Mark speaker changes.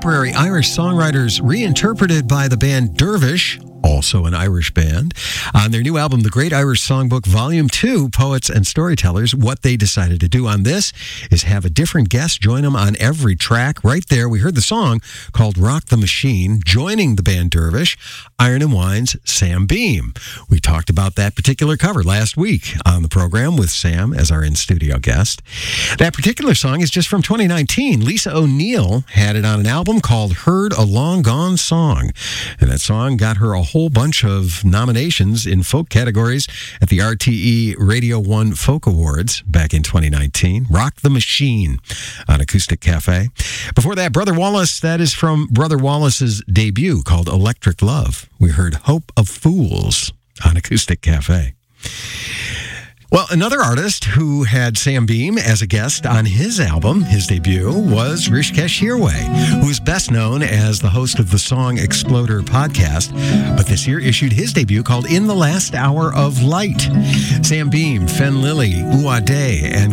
Speaker 1: contemporary Irish songwriters reinterpreted by the band Dervish, also an Irish band, on their new album, The Great Irish Songbook, Volume 2, Poets and Storytellers. What they decided to do on this is have a different guest join them on every track. Right there, we heard the song called Rock the Machine, joining the band Dervish, Iron and Wine's Sam Beam. We talked about that particular cover last week on the program with Sam as our in-studio guest. That particular song is just from 2019. Lisa O'Neill had it on an album called Heard a Long Gone Song, and that song got her a whole bunch of nominations in folk categories at the RTE Radio 1 Folk Awards back in 2019. Rock the Machine on Acoustic Cafe. Before that, Brother Wallace, that is from Brother Wallace's debut called Electric Love. We heard Hope of Fools on Acoustic Cafe. Well, another artist who had Sam Beam as a guest on his album, his debut, was Rishikesh Hirway, who is best known as the host of the Song Exploder podcast, but this year issued his debut called In the Last Hour of Light. Sam Beam, Fen Lily, Uade, and